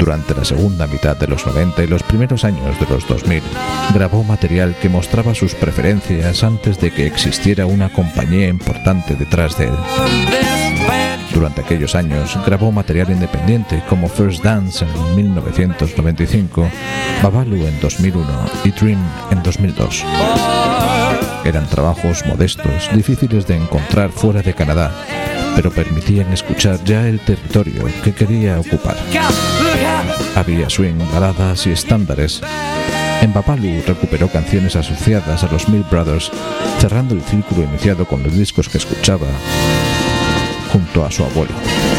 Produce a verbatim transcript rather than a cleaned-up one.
Durante la segunda mitad de los noventa y los primeros años de los dos mil, grabó material que mostraba sus preferencias antes de que existiera una compañía importante detrás de él. Durante aquellos años grabó material independiente como First Dance en mil novecientos noventa y cinco, Babalu en dos mil uno y Dream en dos mil dos. Eran trabajos modestos, difíciles de encontrar fuera de Canadá, pero permitían escuchar ya el territorio que quería ocupar. Había swing, baladas y estándares. En Babalu recuperó canciones asociadas a los Mill Brothers, cerrando el círculo iniciado con los discos que escuchaba junto a su abuelo.